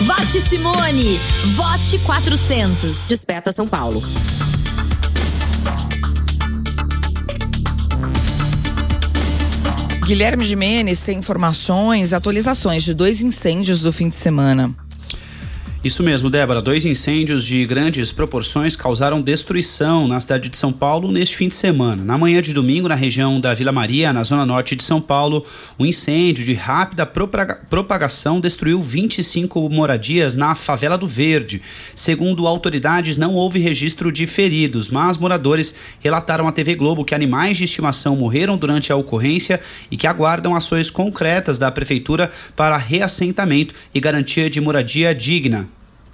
Vote Simone. Vote 400. Desperta São Paulo. Guilherme Gimenez tem informações, atualizações de 2 incêndios do fim de semana. Isso mesmo, Débora. 2 incêndios de grandes proporções causaram destruição na cidade de São Paulo neste fim de semana. Na manhã de domingo, na região da Vila Maria, na zona norte de São Paulo, um incêndio de rápida propagação destruiu 25 moradias na Favela do Verde. Segundo autoridades, não houve registro de feridos, mas moradores relataram à TV Globo que animais de estimação morreram durante a ocorrência e que aguardam ações concretas da prefeitura para reassentamento e garantia de moradia digna.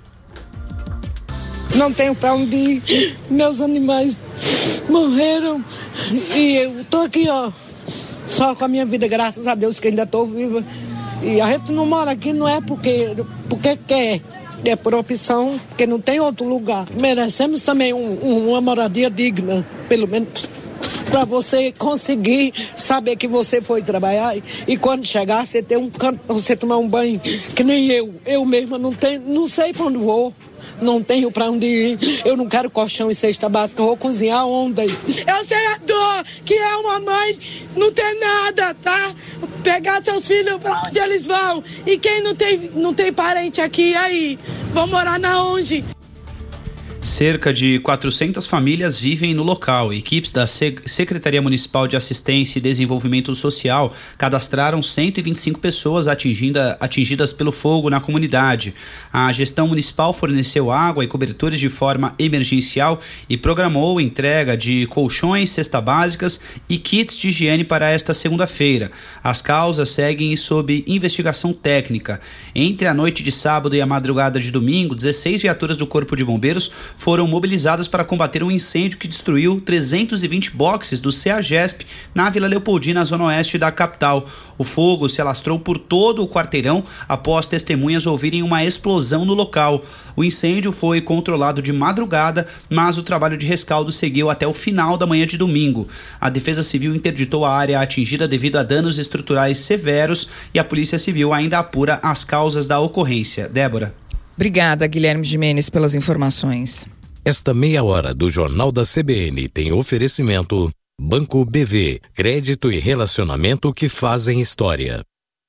Não tenho para onde ir, meus animais morreram e eu tô aqui, ó, só com a minha vida, graças a Deus que ainda tô viva. E a gente não mora aqui não é porque quer, é por opção, porque não tem outro lugar. Merecemos também uma moradia digna, pelo menos para você conseguir saber que você foi trabalhar e quando chegar você ter um canto para você tomar um banho, que nem eu mesma não sei para onde vou. Não tenho pra onde ir, eu não quero colchão e cesta básica, eu vou cozinhar ontem. Eu sei a dor que é uma mãe não ter nada, tá? Pegar seus filhos pra onde eles vão. E quem não tem parente aqui, aí? Vão morar na onde? Cerca de 400 famílias vivem no local. Equipes da Secretaria Municipal de Assistência e Desenvolvimento Social cadastraram 125 pessoas atingidas pelo fogo na comunidade. A gestão municipal forneceu água e cobertores de forma emergencial e programou entrega de colchões, cestas básicas e kits de higiene para esta segunda-feira. As causas seguem sob investigação técnica. Entre a noite de sábado e a madrugada de domingo, 16 viaturas do Corpo de Bombeiros foram mobilizadas para combater um incêndio que destruiu 320 boxes do CEAGESP na Vila Leopoldina, zona oeste da capital. O fogo se alastrou por todo o quarteirão após testemunhas ouvirem uma explosão no local. O incêndio foi controlado de madrugada, mas o trabalho de rescaldo seguiu até o final da manhã de domingo. A Defesa Civil interditou a área atingida devido a danos estruturais severos e a Polícia Civil ainda apura as causas da ocorrência. Débora. Obrigada, Guilherme Gimenez, pelas informações. Esta meia hora do Jornal da CBN tem oferecimento Banco BV, crédito e relacionamento que fazem história.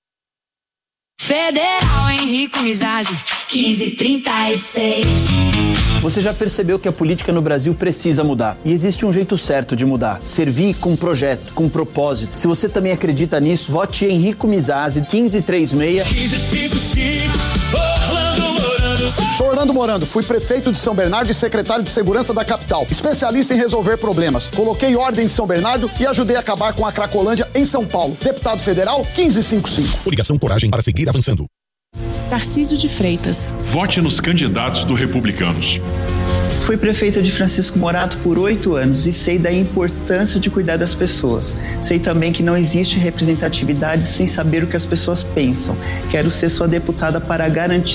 Federal Henrique Mizrazi, 1536. Você já percebeu que a política no Brasil precisa mudar. E existe um jeito certo de mudar. Servir com projeto, com propósito. Se você também acredita nisso, vote Henrique Mizrazi, 1536. 1555. Sou Orlando Morando, fui prefeito de São Bernardo e secretário de Segurança da capital. Especialista em resolver problemas. Coloquei ordem em São Bernardo e ajudei a acabar com a Cracolândia em São Paulo. Deputado Federal, 1555. Coligação Coragem para seguir avançando. Tarcísio de Freitas. Vote nos candidatos do Republicanos. Fui prefeita de Francisco Morato por 8 anos e sei da importância de cuidar das pessoas. Sei também que não existe representatividade sem saber o que as pessoas pensam. Quero ser sua deputada para garantir